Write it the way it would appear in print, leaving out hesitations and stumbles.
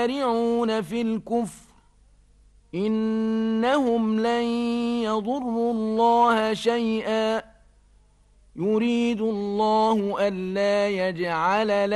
يسارعون في الكفر إنهم لن يضروا الله شيئا يريد الله ألا يجعل